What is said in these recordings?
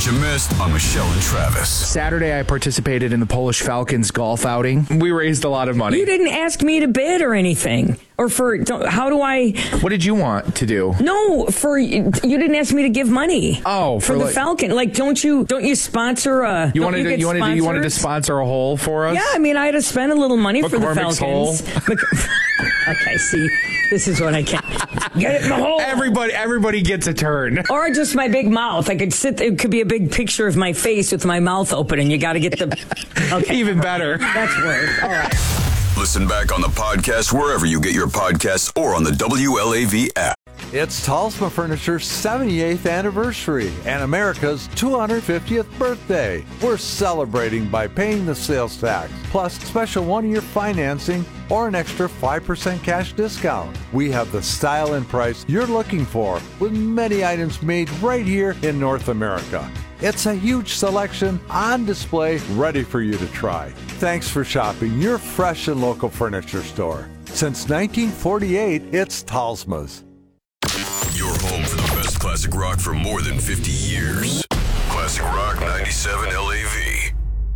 what you missed on Michelle and Travis. Saturday, I participated in the Polish Falcons golf outing. We raised a lot of money. You didn't ask me to bid or anything. Or how do I... What did you want to do? No, you didn't ask me to give money. Oh, for the Falcon. Like, don't you sponsor a... You wanted to sponsor a hole for us? Yeah, I mean, I had to spend a little money for the Falcons. Hole. Okay, see, this is what I can't get it in the hole. Everybody gets a turn. Or just my big mouth. It could be a big picture of my face with my mouth open, and you got to get the... Okay. Even better. That's worse. All right. Listen back on the podcast wherever you get your podcasts or on the WLAV app. It's Talsma Furniture's 78th anniversary and America's 250th birthday. We're celebrating by paying the sales tax, plus special one-year financing or an extra 5% cash discount. We have the style and price you're looking for with many items made right here in North America. It's a huge selection on display, ready for you to try. Thanks for shopping your fresh and local furniture store. Since 1948, it's Talsma's. Your home for the best classic rock for more than 50 years. Classic Rock 97 LAV.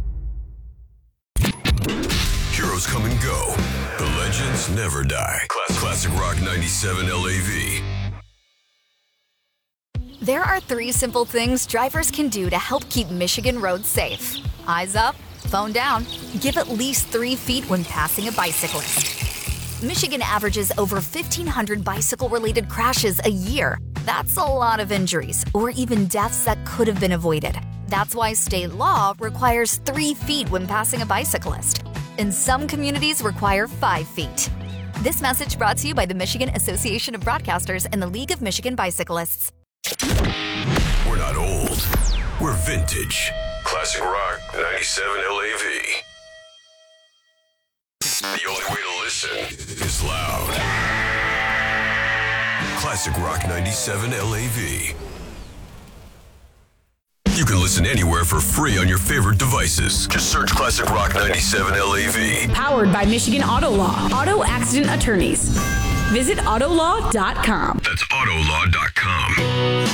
Heroes come and go. The legends never die. Classic Rock 97 LAV. There are 3 simple things drivers can do to help keep Michigan roads safe. Eyes up, phone down, give at least 3 feet when passing a bicyclist. Michigan averages over 1,500 bicycle-related crashes a year. That's a lot of injuries, or even deaths that could have been avoided. That's why state law requires 3 feet when passing a bicyclist. And some communities require 5 feet. This message brought to you by the Michigan Association of Broadcasters and the League of Michigan Bicyclists. We're not old. We're vintage. Classic Rock 97 LAV. The only way to listen is loud. Classic Rock 97 LAV. You can listen anywhere for free on your favorite devices. Just search Classic Rock 97 LAV. Powered by Michigan Auto Law. Auto accident attorneys. Visit Autolaw.com. That's Autolaw.com.